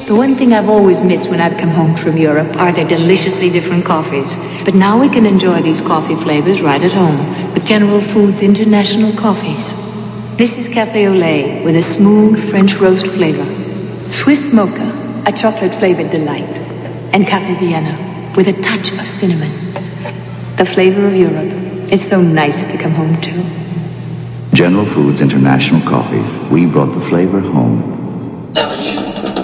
The one thing I've always missed when I've come home from Europe are their deliciously different coffees. But now we can enjoy these coffee flavors right at home with General Foods International Coffees. This is Café au lait with a smooth French roast flavor. Swiss mocha, a chocolate-flavored delight. And Café Vienna with a touch of cinnamon. The flavor of Europe. It's so nice to come home to. General Foods International Coffees. We brought the flavor home.